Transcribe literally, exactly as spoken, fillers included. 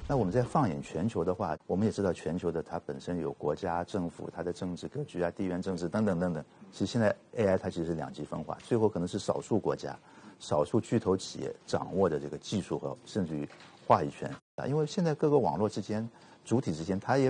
那我们再放眼全球的话，我们也知道全球的它本身有国家、政府、它的政治格局啊、地缘政治等等等等。其实现在 A I 它其实是两极分化，最后可能是少数国家、少数巨头企业掌握的这个技术和甚至于话语权啊，因为现在各个网络之间、主体之间，它也